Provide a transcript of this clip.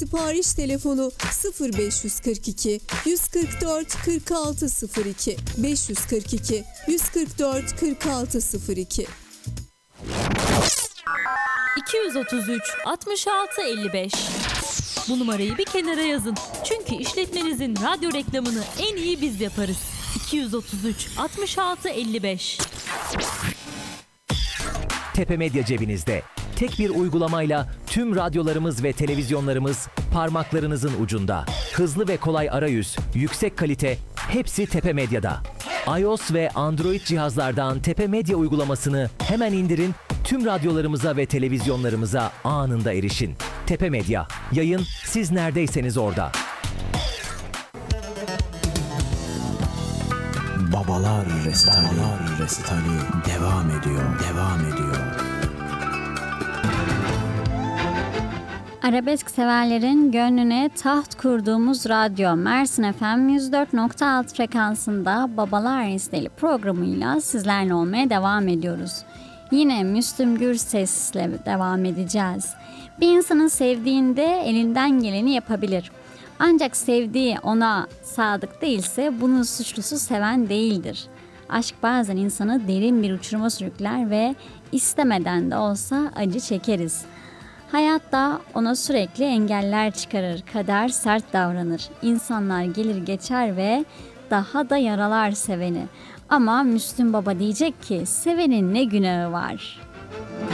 Sipariş telefonu 0542 144 4602 542 144 4602. 233 66 55. Bu numarayı bir kenara yazın. Çünkü işletmenizin radyo reklamını en iyi biz yaparız. 233 66 55. Tepe Medya cebinizde. Tek bir uygulamayla tüm radyolarımız ve televizyonlarımız parmaklarınızın ucunda. Hızlı ve kolay arayüz, yüksek kalite, hepsi Tepe Medya'da. iOS ve Android cihazlardan Tepe Medya uygulamasını hemen indirin, tüm radyolarımıza ve televizyonlarımıza anında erişin. Tepe Medya, yayın siz neredeyseniz orada. Babalar Resitali devam ediyor. Arabesk severlerin gönlüne taht kurduğumuz radyo Mersin FM 104.6 frekansında Babalar Resitali programıyla sizlerle olmaya devam ediyoruz. Yine Müslüm Gürses'le devam edeceğiz. Bir insanın sevdiğinde elinden geleni yapabilir. Ancak sevdiği ona sadık değilse bunun suçlusu seven değildir. Aşk bazen insanı derin bir uçuruma sürükler ve istemeden de olsa acı çekeriz. Hayat da ona sürekli engeller çıkarır, kader sert davranır. İnsanlar gelir geçer ve daha da yaralar seveni. Ama Müslüm Baba diyecek ki sevenin ne günahı var?